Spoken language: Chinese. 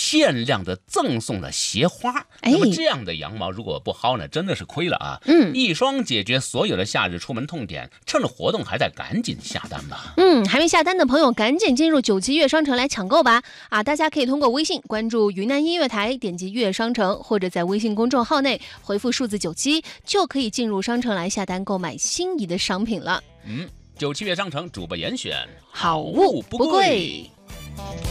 限量的赠送了鞋花。那么这样的羊毛如果不薅呢，真的是亏了啊。一双解决所有的夏日出门痛点，趁着活动还得赶紧下单吧。 还没下单的朋友赶紧进入97月商城来抢购吧。大家可以通过微信关注云南音乐台，点击月商城，或者在微信公众号内回复数字97，就可以进入商城来下单购买心仪的商品了。 97月商城主播严选， 好物不贵。